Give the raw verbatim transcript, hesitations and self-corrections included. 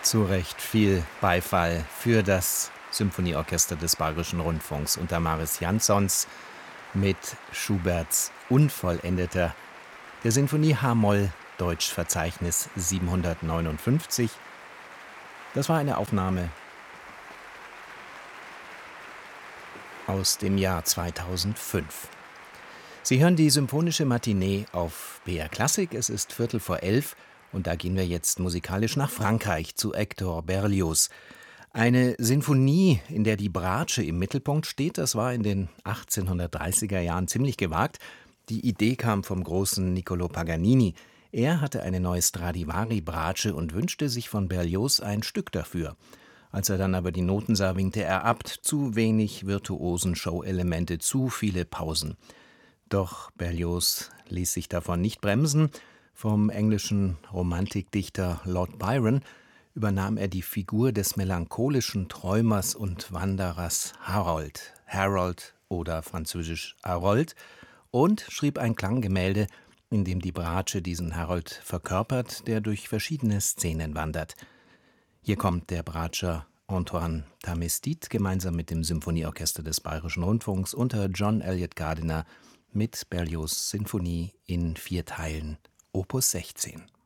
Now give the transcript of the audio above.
Zu Recht viel Beifall für das Symphonieorchester des Bayerischen Rundfunks unter Maris Janssons mit Schuberts Unvollendeter, der Sinfonie H-Moll, Deutschverzeichnis siebenhundertneunundfünfzig. Das war eine Aufnahme aus dem Jahr zweitausendfünf. Sie hören die Symphonische Matinee auf B R Klassik. Es ist Viertel vor elf und da gehen wir jetzt musikalisch nach Frankreich zu Hector Berlioz. Eine Sinfonie, in der die Bratsche im Mittelpunkt steht, das war in den achtzehnhundertdreißiger Jahren ziemlich gewagt. Die Idee kam vom großen Niccolò Paganini. Er hatte eine neue Stradivari-Bratsche und wünschte sich von Berlioz ein Stück dafür. Als er dann aber die Noten sah, winkte er ab. Zu wenig virtuosen Show-Elemente, zu viele Pausen. Doch Berlioz ließ sich davon nicht bremsen. Vom englischen Romantikdichter Lord Byron übernahm er die Figur des melancholischen Träumers und Wanderers Harold, Harold oder französisch Harold, und schrieb ein Klanggemälde, in dem die Bratsche diesen Harold verkörpert, der durch verschiedene Szenen wandert. Hier kommt der Bratscher Antoine Tamestit gemeinsam mit dem Symphonieorchester des Bayerischen Rundfunks unter John Eliot Gardiner mit Berlioz' Sinfonie in vier Teilen, Opus sechzehn.